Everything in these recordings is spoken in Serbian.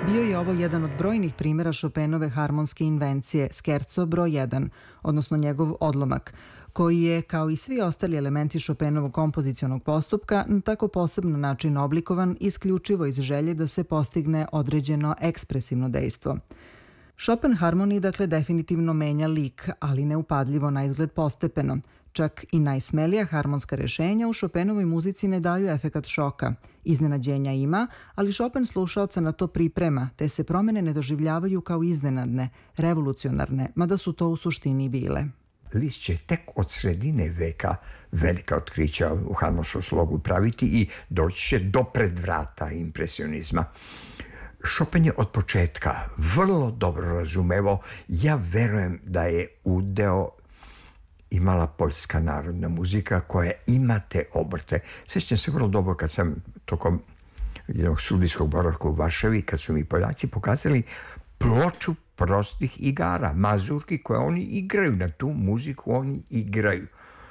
Bio je ovo jedan od brojnih primjera Chopinove harmonske invencije, skerco broj 1, odnosno njegov odlomak, koji je, kao i svi ostali elementi Chopinovog kompozicionog postupka, na tako poseban način oblikovan isključivo iz želje da se postigne određeno ekspresivno dejstvo. Chopin harmoniji, dakle, definitivno menja lik, ali neupadljivo na izgled postepeno. Čak i najsmelija harmonska rešenja u Chopinovoj muzici ne daju efekat šoka. Iznenađenja ima, ali Chopin slušaoca na to priprema, te se promene ne doživljavaju kao iznenadne, revolucionarne, mada su to u suštini bile. Liszt će tek od sredine veka velika otkrića u harmonskom slogu praviti i doći će do predvrata impresionizma. Chopin je od početka vrlo dobro razumevao, ja verujem da je udeo imala poljska narodna muzika koja ima te obrte. Sjećam se vrlo dobro kad sam tokom jednog studijskog boravka u Varšavi, kad su mi Poljaci pokazali ploču prostih igara, mazurki koje oni igraju, na tu muziku oni igraju.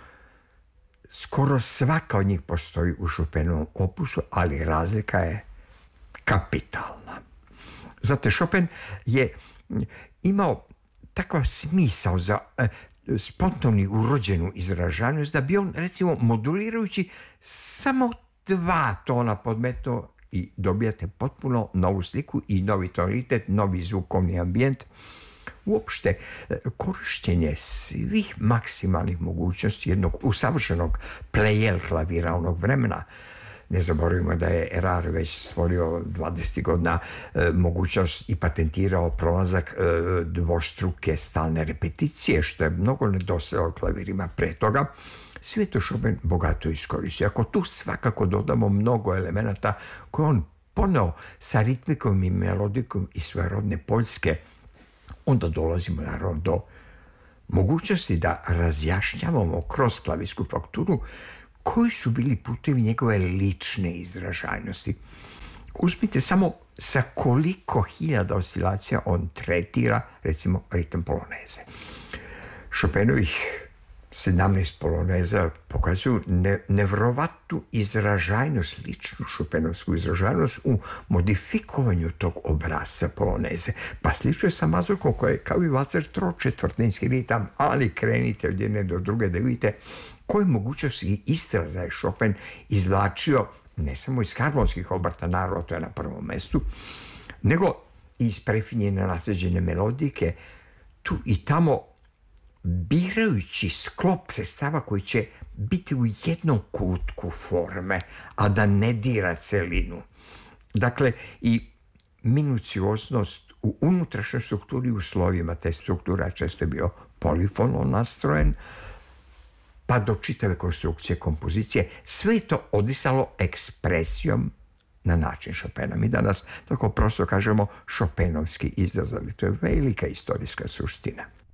Skoro svaka od njih postoji u Chopinovom opusu, ali razlika je kapitalna. Zato Chopin je imao takav smisao za spontani urođenu izražajnost da bi on, recimo, modulirajući samo 2 tona podmetao i dobijate potpuno novu sliku i novi tonalitet, novi zvukovni ambijent. Uopšte, korišćenje svih maksimalnih mogućnosti jednog usavršenog plejel klavira onog vremena. Ne zaboravimo da je Erard već stvorio 20 godina mogućnost i patentirao prolazak dvostruke stalne repeticije, što je mnogo nedostajalo klavirima pre toga. Sve to Chopin bogato iskoristio. Ako tu svakako dodamo mnogo elemenata koje on poneo sa ritmikom i melodikom iz svoje rodne Poljske, onda dolazimo naravno do mogućnosti da razjašnjavamo kroz klavirsku fakturu koji su bili putevi njegove lične izražajnosti. Uzmite samo sa koliko hiljada oscilacija on tretira, recimo, ritam poloneze. Chopinovih 17 poloneza pokazuju nevrovatnu izražajnost, ličnu šopenovsku izražajnost u modifikovanju tog obrazca poloneze. Pa slično je sa mazurkom koja je kao i valcer tročetvrtinski ritam, ali krenite od jedne do druge da vidite koje mogućnosti istraza je Chopin izvlačio ne samo iz harmonskih obrta, naravno to je na prvom mestu, nego iz prefinjene nasleđene melodike, tu i tamo birajući sklop sredstava koji će biti u jednom kutku forme, a da ne dira celinu. Dakle, i minucioznost u unutrašnjoj strukturi u slovima te struktura često je bio polifono nastrojen, pa do čitave konstrukcije kompozicije. Sve je to odisalo ekspresijom na način Chopina. Mi danas tako prosto kažemo Chopinovski izraz, ali to je velika istorijska suština.